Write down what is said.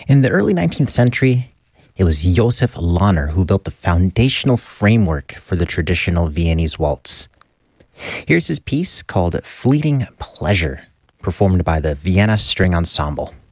In the early 19th century, it was Josef Lahner who built the foundational framework for the traditional Viennese waltz. Here's his piece called Fleeting Pleasure, performed by the Vienna String Ensemble.